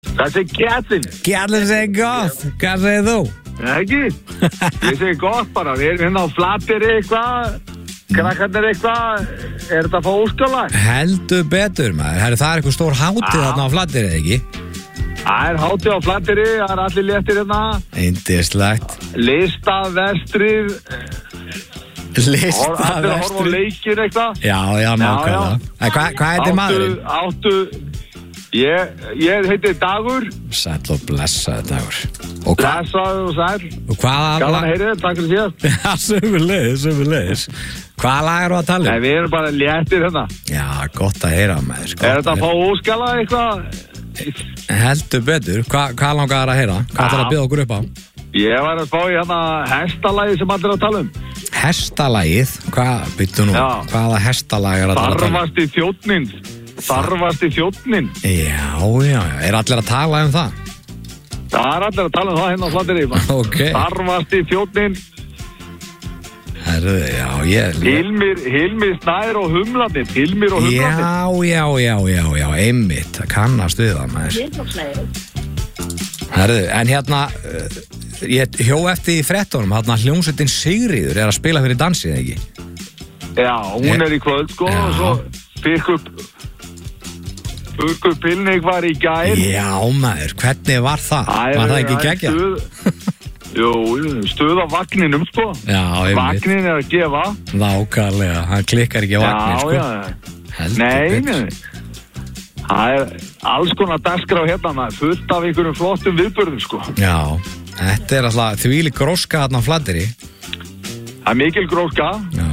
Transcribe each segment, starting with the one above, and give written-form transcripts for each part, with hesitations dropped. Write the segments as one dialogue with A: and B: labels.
A: Það segir Kjallinn.
B: Kjallinn segir gott. Hvað segir þú?
A: Ekki? Ég segi gott bara. Við erum hérna á Flateyri eitthvað. Krakkarnir eitthvað. Er þetta að fá óskalag?
B: Heldur betur, maður. Það er eitthvað stór hátíð þarna á Flateyri, ekki?
A: Það er hátíð á Flateyri. Það er allir léttir hérna.
B: Yndislegt.
A: Listavestrið. Allir að horfa á leikir eitthvað.
B: Já, nákvæmlega. Hvað heitir maðurinn? Ég heiti Dagur. Sæll og blessaður Dagur.
A: Blessaður og sæll.
B: Og hvaða
A: Gaman að heyri þér, takk fyrir síðast.
B: Já, sömuleiðis. Hvaða lag eru að tala um?
A: Nei, við erum bara léttir hérna.
B: Já, gott að heyra maður.
A: Er þetta að fá óskala eitthvað?
B: Heldur betur. Hvað langar að heyra? Hvað ætlar að bjóða okkur upp á?
A: Ég var að spá í hérna hestalagið sem allir að tala um.
B: Hestalagið? Býttu nú, hvaða hestalag er að tala um?
A: Þarfasti þjónninn.
B: Já, er allir að tala um það?
A: Það er allir að tala um það hérna á Flateyri.
B: Ok.
A: Þarfasti þjónninn.
B: Herðu, já,
A: Hilmir Snær og Humlarnir. Hilmir og Humlarnir.
B: Já, einmitt. Það kannast við það, maður. Herðu, en hérna, ég hjó eftir í fréttunum, hérna hljómsveitin Sigríður er að spila fyrir dansið, ekki?
A: Já, hún er í kvöld, sko, og svo Bukku Pilnig var í gær.
B: Já, maður, hvernig var það? Var það ekki geggjað?
A: Jú, stuð á vagninum, sko.
B: Já, einmitt.
A: Vagnin er að gefa.
B: Nákvæmlega, hann klikkar ekki á vagnin, sko.
A: Já. Nei. Það er alls konar dagskrá hérna, maður, fullt af einhverjum flottum viðburðum, sko.
B: Já, þetta er alltaf þvílík gróska þarna á Flateyri.
A: Það er mikil gróska.
B: Já.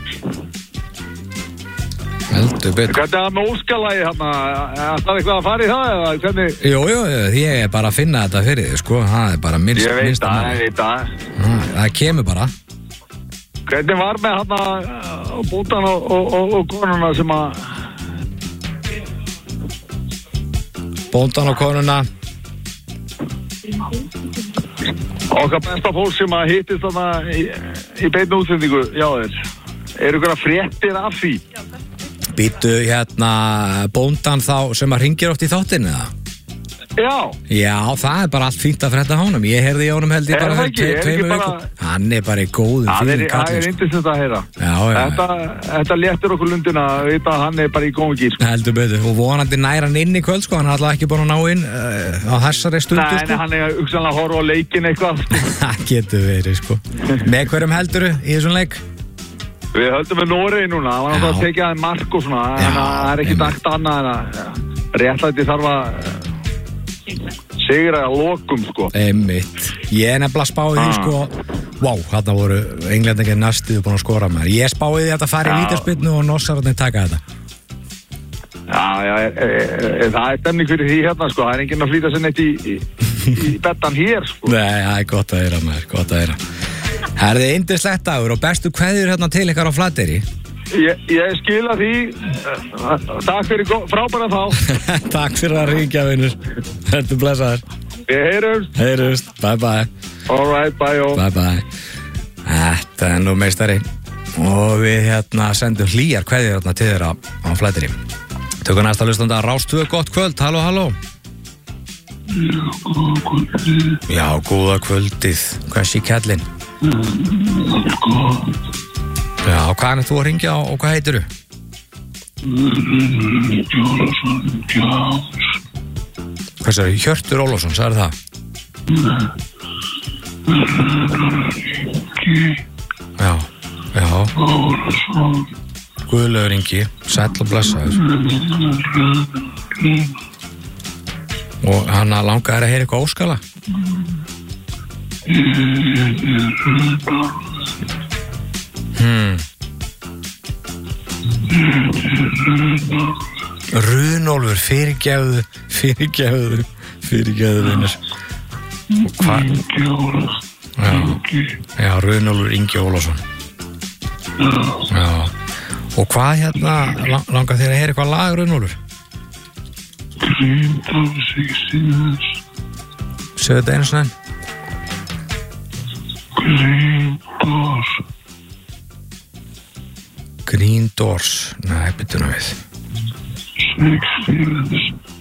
B: Heldur betur.
A: Hvernig er það með óskalagi hérna? Er það eitthvað að fara í það eða hvernig?
B: Jú, ég er bara að finna þetta fyrir þig, sko. Það er bara minnst.
A: Ég veit það.
B: Það kemur bara.
A: Hvernig var með hérna bóndan og konuna sem að...
B: Bóndan og konuna.
A: Okkar besta fólk sem að hittist þarna í beinni útsendingu, já þér. Eru ykkur að fréttir af því?
B: Býttu hérna bóndan þá sem að hringir oft í þáttinn, eða? Já, það er bara allt fínt að frétta honum. Ég heyrði í honum held ég bara tveimur vikum. Hann er bara í góðum fín kallinn.
A: Það er yndislegt að heyra.
B: Já.
A: Þetta léttir okkur lundina að vita að hann er bara í góðum gír.
B: Heldur betur. Og vonandi næra hann inn í kvöld, sko. Hann er alltaf ekki búin að ná inn á þessari stundu, sko.
A: Nei, hann er hugsanlega að horfa á leikin eitthvað.
B: Það getur verið, sko. Með hverjum heldurðu í þessum leik?
A: Við höldum með Noregi núna. Það var náttúrulega að tekja það mark og svona. En það er ekki dagt annað en að réttlæti þarf að sigra að lokum, sko.
B: Einmitt. Ég nefnilega spáði því, sko. Þarna voru englendingar næstuðu búin að skora maður. Ég spáði því að þetta fari í vítaspyrnu og norsararnir taka þetta.
A: Það er stemning fyrir því hérna, sko. Það er enginn að flýta sér neitt í bettan hér, sko.
B: Nei, það er gott að heyra, maður. Gott að heyra. Herði yndislegt dagur og bestu kveðjur hérna til ykkar á Flateyri.
A: Ég skila því. Takk fyrir frábæra þá.
B: Takk fyrir að ringja, vinnur. Þetta blessaður.
A: Við
B: heyrumst. Bye.
A: All right, bye.
B: Bye. Þetta er nú meistari. Og við hérna sendum hlýjar kveðjur hérna til þeirra á Flateyri. Tökum næsta hlustanda Rás 2, gott kvöld. Halló. Já, góða kvöldið. Hvað sé kjallinn? Já, hvað er þú að ringja og hvað heitir þú? Hvað sagði, Hjörtur Ólafsson, sagði það? Já Guðlaugur Ingi, sæll og blessaður. Og hann langaði að heyra eitthvað óskala? Runólfur, fyrirgefðu vinnur. Og hvað? Já, Runólfur Ingi Ólafsson. Já. Og hvað hérna langar þér að heyra eitthvað lag, Runólfur? Segðu þetta einu svona. Green Doors. Nei, byttu nú við.